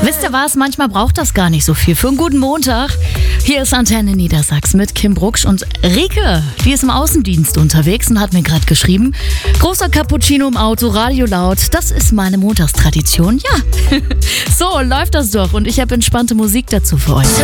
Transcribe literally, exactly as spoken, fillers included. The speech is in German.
Wisst ihr was? Manchmal braucht das gar nicht so viel. Für einen guten Montag. Hier ist Antenne Niedersachsen mit Kim Brucksch und Rike. Die ist im Außendienst unterwegs und hat mir gerade geschrieben: großer Cappuccino im Auto, Radio laut. Das ist meine Montagstradition. Ja, so läuft das doch. Und ich habe entspannte Musik dazu für euch.